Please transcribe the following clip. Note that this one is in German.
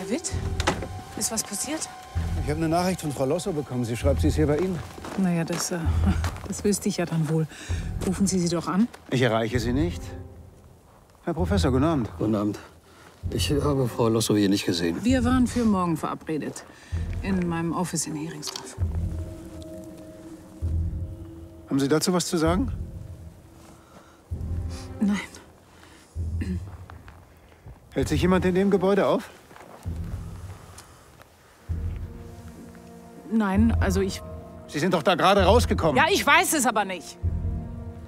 Herr Witt, ist was passiert? Ich habe eine Nachricht von Frau Losso bekommen. Sie schreibt, sie ist hier bei Ihnen. Naja, das wüsste ich ja dann wohl. Rufen Sie sie doch an. Ich erreiche Sie nicht. Herr Professor, guten Abend. Guten Abend. Ich habe Frau Losso hier nicht gesehen. Wir waren für morgen verabredet. In meinem Office in Heringsdorf. Haben Sie dazu was zu sagen? Nein. Hält sich jemand in dem Gebäude auf? Nein, also ich... Sie sind doch da gerade rausgekommen. Ja, ich weiß es aber nicht.